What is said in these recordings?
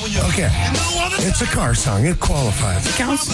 Okay. It's a car song. It qualifies. It counts.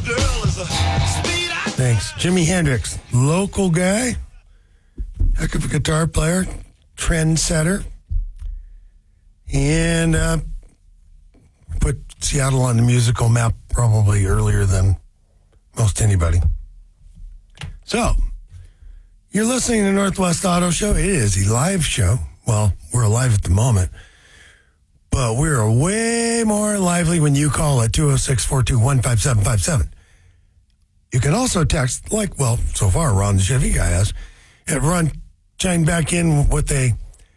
Thanks. Jimi Hendrix, local guy, heck of a guitar player, trendsetter, and put Seattle on the musical map probably earlier than most anybody. So, you're listening to Northwest Auto Show. It is a live show. Well, we're alive at the moment, but we're way more lively when you call at 206-421-5757. You can also text, like, well, so far Ron the Chevy guy has, and Ron chimed back in with the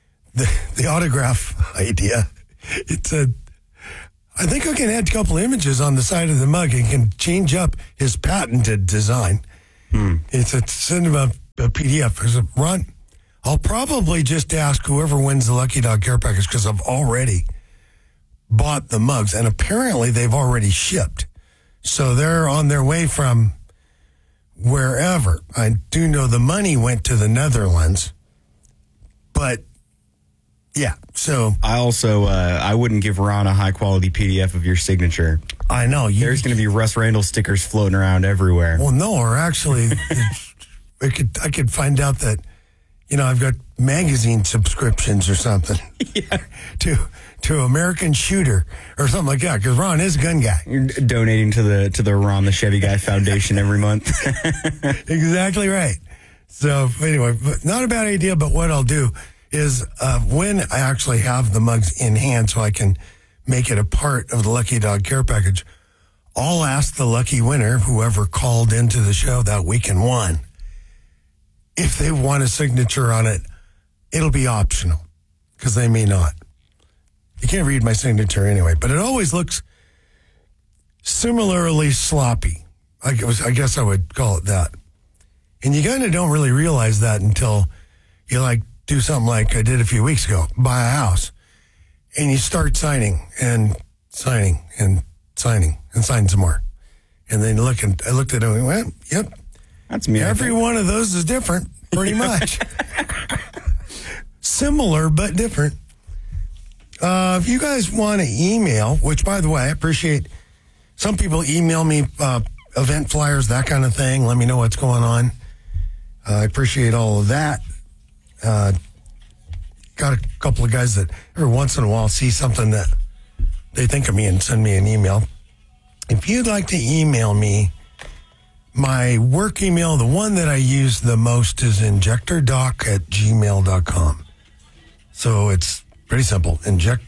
autograph idea. It said, I think I can add a couple images on the side of the mug and can change up his patented design. It's a send him a PDF. I said, Ron, I'll probably just ask whoever wins the Lucky Dog Care Package because I've already bought the mugs, and apparently they've already shipped. So they're on their way from wherever. I do know the money went to the Netherlands, but yeah, so. I also, I wouldn't give Ron a high-quality PDF of your signature. I know. There's going to be Russ Randall stickers floating around everywhere. Well, no, or actually, I could find out that, you know, I've got magazine subscriptions or something. Yeah. To American Shooter or something like that, because Ron is a gun guy. You're donating to the Ron the Chevy Guy Foundation every month. Exactly right. So anyway, not a bad idea, but what I'll do is when I actually have the mugs in hand so I can make it a part of the Lucky Dog Care Package, I'll ask the lucky winner, whoever called into the show that week and won, if they want a signature on it. It'll be optional because they may not. You can't read my signature anyway, but it always looks similarly sloppy. I guess I would call it that. And you kind of don't really realize that until you do something like I did a few weeks ago, buy a house, and you start signing and signing and signing and sign some more. And then I looked at it and went, yep. That's me. Every one of those is different, pretty much. Similar, but different. If you guys want to email, which, by the way, I appreciate, some people email me event flyers, that kind of thing. Let me know what's going on. I appreciate all of that. Got a couple of guys that every once in a while see something that they think of me and send me an email. If you'd like to email me, my work email, the one that I use the most is injectordoc@gmail.com. So it's pretty simple,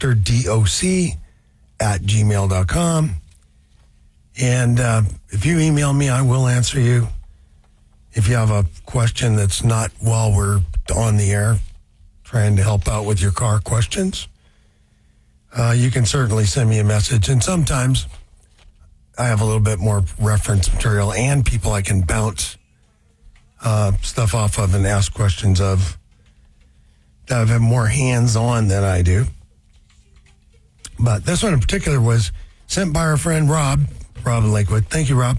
injectordoc@gmail.com. And if you email me, I will answer you. If you have a question that's not while we're on the air, trying to help out with your car questions, you can certainly send me a message. And sometimes I have a little bit more reference material and people I can bounce stuff off of and ask questions of that have more hands-on than I do. But this one in particular was sent by our friend Rob in Lakewood. Thank you, Rob.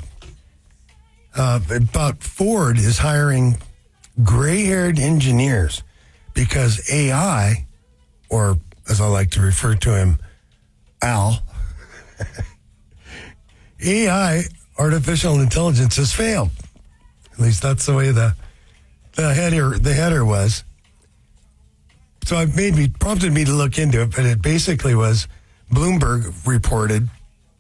About Ford is hiring gray-haired engineers because AI, or as I like to refer to him, Al, AI, artificial intelligence, has failed. At least that's the way the header was. So it prompted me to look into it, but it basically was Bloomberg reported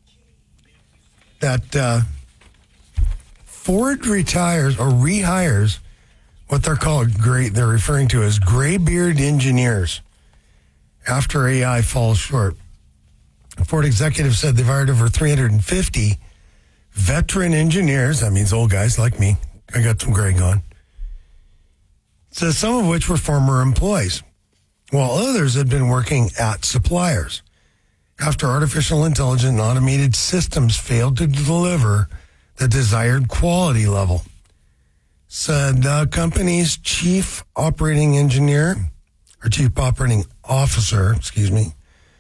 that Ford retires or rehires what they're called they're referring to as graybeard engineers after AI falls short. A Ford executive said they've hired over 350 veteran engineers. That means old guys like me. I got some gray going. So some of which were former employees, while others had been working at suppliers after artificial intelligence and automated systems failed to deliver the desired quality level. Said the company's chief operating officer, his name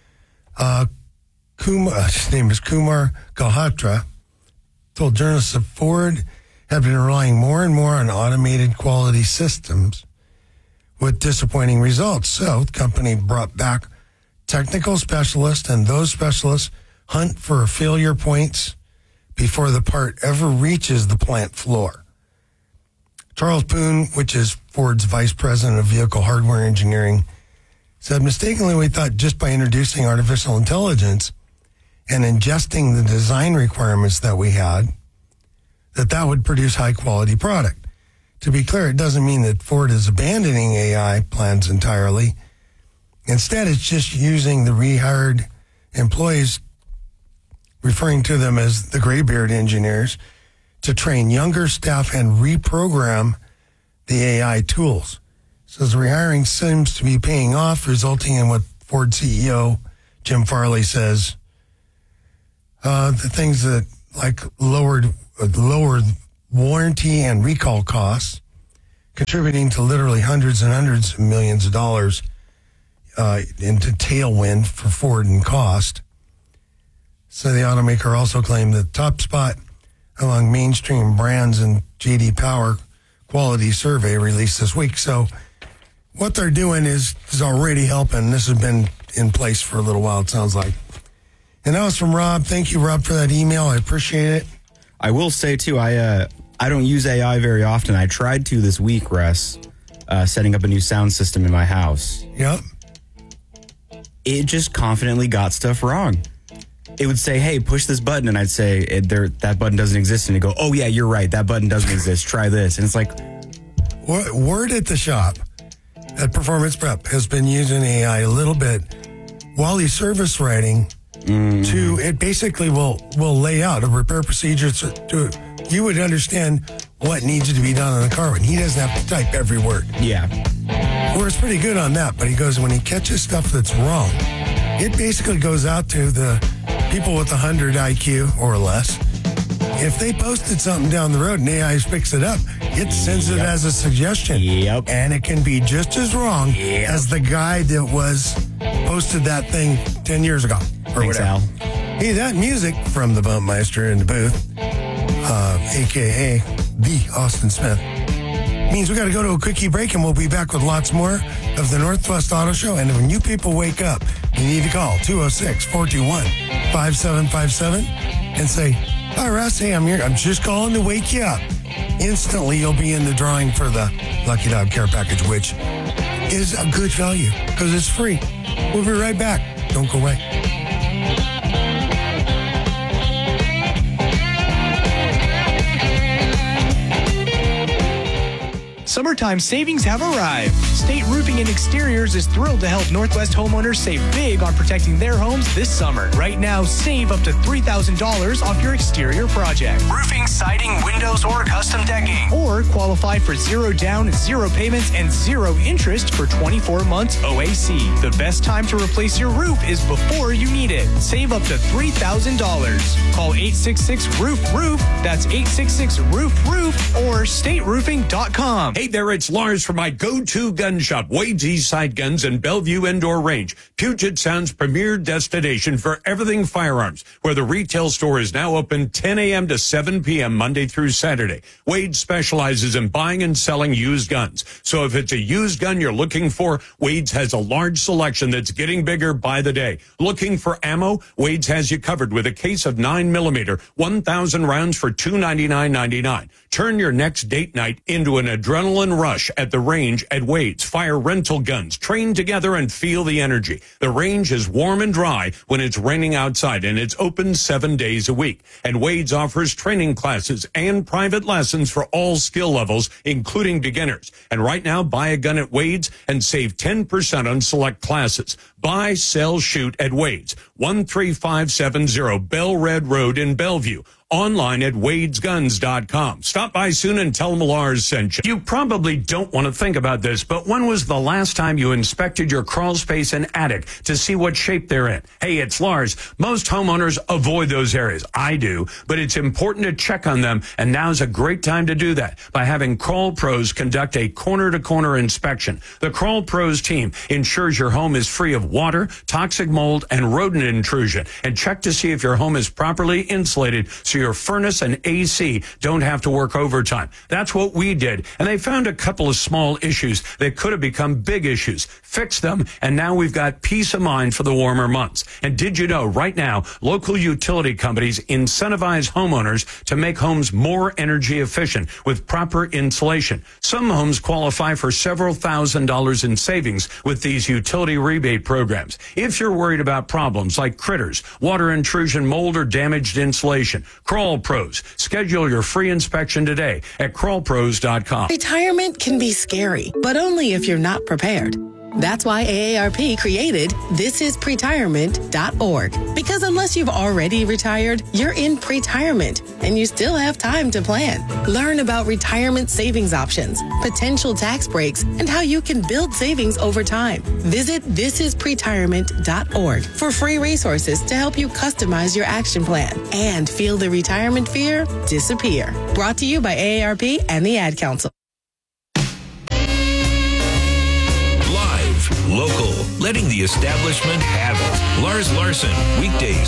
is Kumar Galhotra, told journalists that Ford had been relying more and more on automated quality systems with disappointing results. So the company brought back technical specialists, and those specialists hunt for failure points before the part ever reaches the plant floor. Charles Poon, which is Ford's vice president of vehicle hardware engineering, said mistakenly we thought just by introducing artificial intelligence and ingesting the design requirements that we had, that would produce high quality product. To be clear, it doesn't mean that Ford is abandoning AI plans entirely. Instead, it's just using the rehired employees, referring to them as the graybeard engineers, to train younger staff and reprogram the AI tools. So the rehiring seems to be paying off, resulting in what Ford CEO Jim Farley says, the things that like lowered warranty and recall costs, contributing to literally hundreds and hundreds of millions of dollars into tailwind for Ford and cost. So the automaker also claimed the top spot among mainstream brands in J.D. Power quality survey released this week. So what they're doing is already helping. This has been in place for a little while, it sounds like. And that was from Rob. Thank you, Rob, for that email. I appreciate it. I will say, too, I don't use AI very often. I tried to this week, Russ, setting up a new sound system in my house. Yep. It just confidently got stuff wrong. It would say, hey, push this button. And I'd say, that button doesn't exist. And it'd go, oh, yeah, you're right. That button doesn't exist. Try this. And it's like... Word at the shop at Performance Prep has been using AI a little bit while he's service writing to, it basically will lay out a repair procedure to you would understand what needs to be done on the car when he doesn't have to type every word. Yeah. Where's pretty good on that, but he goes, when he catches stuff that's wrong, it basically goes out to the people with 100 IQ or less. If they posted something down the road and AI picks it up, it sends it as a suggestion. Yep. And it can be just as wrong as the guy that posted that thing 10 years ago. Or Thanks, whatever. Al. Hey, that music from the Bumpmeister in the booth, a.k.a. the Austin Smith, means we got to go to a quickie break, and we'll be back with lots more of the Northwest Auto Show. And when you people wake up, you need to call 206-421-5757 and say, hi, Russ. Hey, I'm here. I'm just calling to wake you up. Instantly, you'll be in the drawing for the Lucky Dog Care Package, which is a good value because it's free. We'll be right back. Don't go away. Summertime savings have arrived. State Roofing and Exteriors is thrilled to help Northwest homeowners save big on protecting their homes this summer. Right now, save up to $3,000 off your exterior project. Roofing, siding, windows, or custom decking. Or qualify for 0 down, 0 payments, and 0 interest for 24 months OAC. The best time to replace your roof is before you need it. Save up to $3,000. Call 866-ROOF-ROOF. That's 866-ROOF-ROOF or stateroofing.com. Hey there, it's Lars from my go-to gun shop, Wade's Eastside Guns and Bellevue Indoor Range, Puget Sound's premier destination for everything firearms, where the retail store is now open 10 a.m. to 7 p.m. Monday through Saturday. Wade specializes in buying and selling used guns. So if it's a used gun you're looking for, Wade's has a large selection that's getting bigger by the day. Looking for ammo? Wade's has you covered with a case of 9mm, 1,000 rounds for $299.99. Turn your next date night into an adrenaline rush at the range at Wade's. Fire rental guns, train together and feel the energy. The range is warm and dry when it's raining outside, and it's open 7 days a week. And Wade's offers training classes and private lessons for all skill levels, including beginners. And right now, buy a gun at Wade's and save 10% on select classes. Buy, sell, shoot at Wade's, 13570 Bell Red Road in Bellevue. Online at wadesguns.com. Stop by soon and tell them Lars sent you. You probably don't want to think about this, but when was the last time you inspected your crawl space and attic to see what shape they're in? Hey, it's Lars. Most homeowners avoid those areas. I do, but it's important to check on them, and now's a great time to do that by having Crawl Pros conduct a corner-to-corner inspection. The Crawl Pros team ensures your home is free of water, toxic mold, and rodent intrusion. And check to see if your home is properly insulated so your furnace and AC don't have to work overtime. That's what we did. And they found a couple of small issues that could have become big issues. Fixed them, and now we've got peace of mind for the warmer months. And did you know right now, local utility companies incentivize homeowners to make homes more energy efficient with proper insulation. Some homes qualify for several $1,000s in savings with these utility rebate programs. If you're worried about problems like critters, water intrusion, mold, or damaged insulation, Crawl Pros. Schedule your free inspection today at crawlpros.com. Retirement can be scary, but only if you're not prepared. That's why AARP created thisispretirement.org. Because unless you've already retired, you're in pretirement and you still have time to plan. Learn about retirement savings options, potential tax breaks, and how you can build savings over time. Visit thisispretirement.org for free resources to help you customize your action plan and feel the retirement fear disappear. Brought to you by AARP and the Ad Council. Local, letting the establishment have it. Lars Larson, weekdays